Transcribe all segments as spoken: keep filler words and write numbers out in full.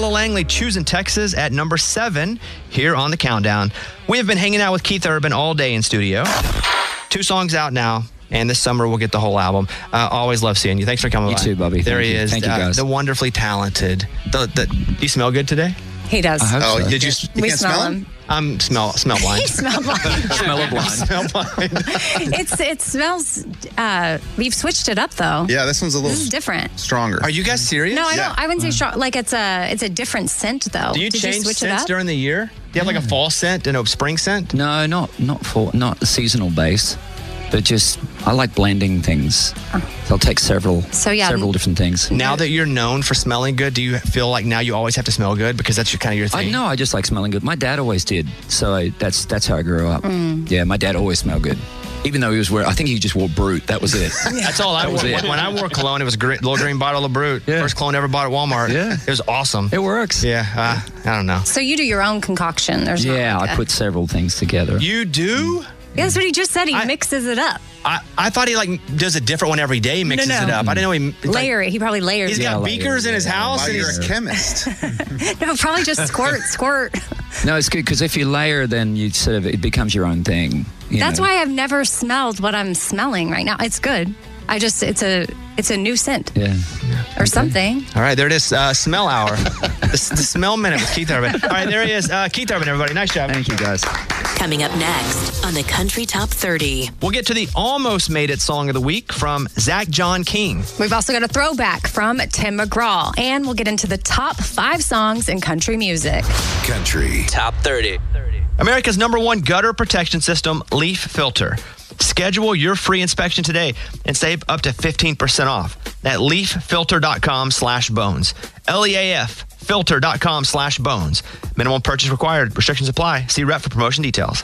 Ella Langley, Choosing Texas at number seven here on the countdown. We have been hanging out with Keith Urban all day in studio. Two songs out now. And this summer, we'll get the whole album. Uh, always love seeing you. Thanks for coming you by. You too, Bubby. There Thank he you. is. Thank you, uh, guys. the wonderfully talented. The, the, do you smell good today? He does. I hope Oh, so. did you? You We can't smell smell him. him? I'm smell smell blind. He smells blind. Smell blind. smell blind. it's it smells. Uh, we've switched it up though. Yeah, this one's a little This is different. stronger. Are you guys serious? No, I Yeah. don't. I wouldn't say strong. Like it's a it's a different scent though. Do you Did change you switch it scents up? during the year? Do you have like a fall scent and a spring scent? No, not not for not the seasonal base, but just I like blending things. So I'll take several So, yeah. several different things. Now that you're known for smelling good, do you feel like now you always have to smell good because that's your, kind of your I thing? know I just like smelling good. My dad always did, so I, that's that's how I grew up. Mm. Yeah, my dad always smelled good, even though he was wearing. I think he just wore Brute. That was it. That's all I That was wore. it. When I wore cologne, it was a green, little green bottle of Brute. Yeah. First cologne ever bought at Walmart. Yeah. It was awesome. It works. Yeah, uh, I don't know. So you do your own concoction. There's not Yeah, like I a- put several things together. You do? Yeah, that's what he just said. He I- mixes it up. I, I thought he like does a different one every day, mixes no. it up. I didn't know he it's like- Layer it. He probably layers He's it. got Yeah, beakers like- in his yeah. house. Wow, and you're he's, a chemist. No, probably just squirt, squirt. No, it's good because if you layer, then you sort of it becomes your own thing. you That's know. why I've never smelled what I'm smelling right now. It's good. I just it's a it's a new scent Yeah. or something. all right, there it is. Uh, smell hour. the, the smell minute with Keith Urban. All right, there he is. Uh, Keith Urban, everybody. Nice job. Thank you, guys. Coming up next on the Country Top thirty. We'll get to the almost made it song of the week from Zach John King. We've also got a throwback from Tim McGraw, and we'll get into the top five songs in country music. Country Top thirty. America's number one gutter protection system, Leaf Filter. Schedule your free inspection today and save up to fifteen percent off at leaffilter.com slash bones. L E A F filter.com slash bones. Minimum purchase required. Restrictions apply. See rep for promotion details.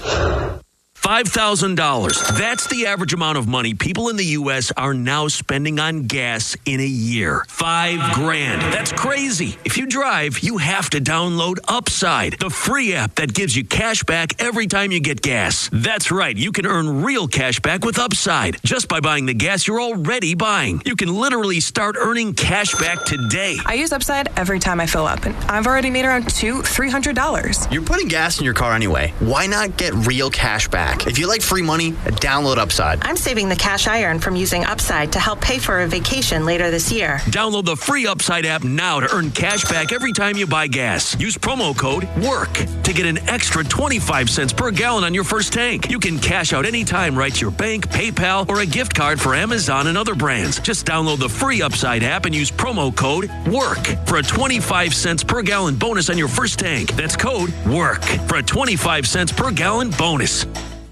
five thousand dollars. That's the average amount of money people in the U S are now spending on gas in a year. Five grand. That's crazy. If you drive, you have to download Upside, the free app that gives you cash back every time you get gas. That's right. You can earn real cash back with Upside just by buying the gas you're already buying. You can literally start earning cash back today. I use Upside every time I fill up, and I've already made around two, three hundred dollars. You're putting gas in your car anyway. Why not get real cash back? If you like free money, download Upside. I'm saving the cash I earn from using Upside to help pay for a vacation later this year. Download the free Upside app now to earn cash back every time you buy gas. Use promo code WORK to get an extra twenty-five cents per gallon on your first tank. You can cash out anytime right to your bank, PayPal, or a gift card for Amazon and other brands. Just download the free Upside app and use promo code WORK for a twenty-five cents per gallon bonus on your first tank. That's code WORK for a twenty-five cents per gallon bonus.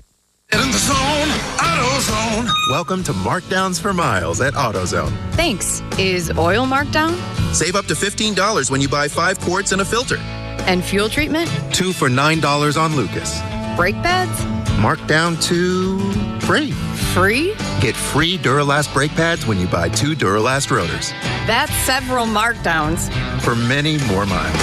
in the zone, AutoZone. Welcome to Markdowns for Miles at AutoZone. Thanks. Is oil marked down? Save up to fifteen dollars when you buy five quarts and a filter. And fuel treatment? Two for nine dollars on Lucas. Brake pads? Marked down to free. Free? Get free Duralast brake pads when you buy two Duralast rotors. That's several markdowns. For many more miles.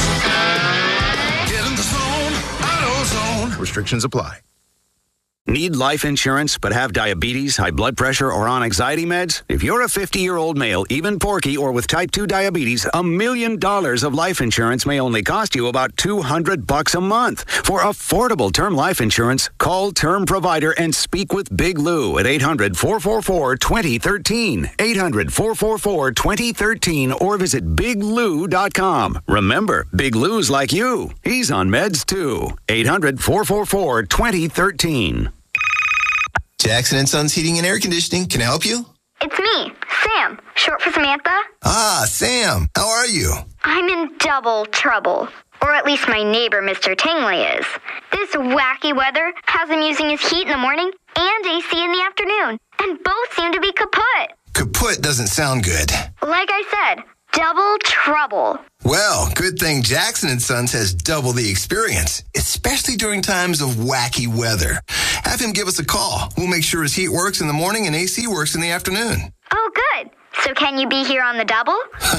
Get in the zone, AutoZone. Restrictions apply. Need life insurance but have diabetes, high blood pressure, or on anxiety meds? If you're a fifty-year-old male, even porky, or with type two diabetes, a million dollars of life insurance may only cost you about two hundred bucks a month. For affordable term life insurance, call Term Provider and speak with Big Lou at eight hundred, four four four, two zero one three. eight hundred, four four four, two zero one three or visit big lou dot com. Remember, Big Lou's like you. He's on meds too. eight hundred, four four four, two zero one three. Jackson and Sons Heating and Air Conditioning. Can I help you? It's me, Sam, short for Samantha. Ah, Sam. How are you? I'm in double trouble. Or at least my neighbor, Mister Tingley, is. This wacky weather has him using his heat in the morning and A C in the afternoon. And both seem to be kaput. Kaput doesn't sound good. Like I said, double trouble. Well, good thing Jackson and Sons has double the experience, especially during times of wacky weather. Have him give us a call. We'll make sure his heat works in the morning and A C works in the afternoon. Oh, good. So can you be here on the double?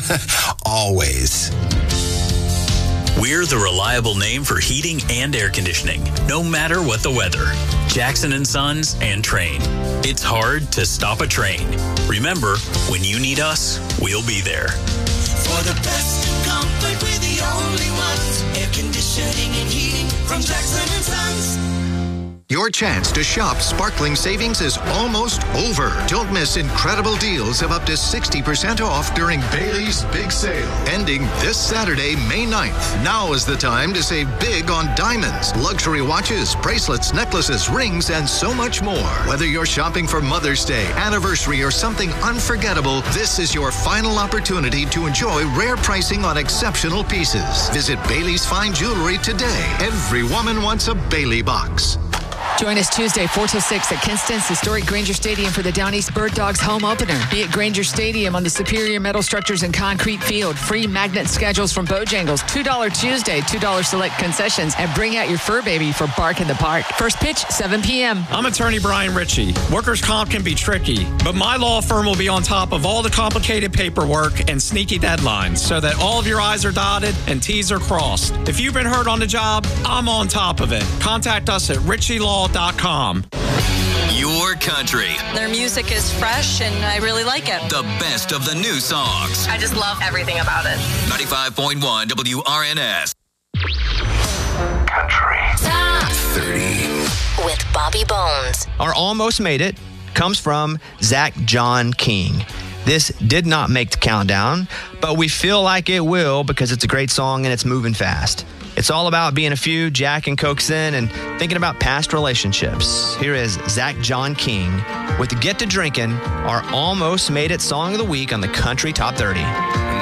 Always. We're the reliable name for heating and air conditioning, no matter what the weather. Jackson and Sons and Train. It's hard to stop a train. Remember, when you need us, we'll be there. For the best in comfort, we're the only Your chance to shop sparkling savings is almost over. Don't miss incredible deals of up to sixty percent off during Bailey's Big Sale, ending this Saturday, May ninth. Now is the time to save big on diamonds, luxury watches, bracelets, necklaces, rings, and so much more. Whether you're shopping for Mother's Day, anniversary, or something unforgettable, this is your final opportunity to enjoy rare pricing on exceptional pieces. Visit Bailey's Fine Jewelry today. Every woman wants a Bailey box. Join us Tuesday, four till six at Kinston's historic Granger Stadium for the Down East Bird Dogs home opener. Be at Granger Stadium on the superior metal structures and concrete field. Free magnet schedules from Bojangles. two dollars Tuesday, two dollars select concessions, and bring out your fur baby for Bark in the Park. First pitch, seven p.m. I'm attorney Brian Ritchie. Workers' comp can be tricky, but my law firm will be on top of all the complicated paperwork and sneaky deadlines so that all of your I's are dotted and T's are crossed. If you've been hurt on the job, I'm on top of it. Contact us at ritchie law dot com. Your country. Their music is fresh and I really like it. The best of the new songs. I just love everything about it. ninety-five point one W R N S. Country Top thirty. with Bobby Bones. Our Almost Made It comes from Zach John King. This did not make the countdown, but we feel like it will because it's a great song and it's moving fast. It's all about being a few Jack and Cokes in and thinking about past relationships. Here is Zach John King with Get to Drinkin', our Almost Made It song of the week on the Country Top thirty.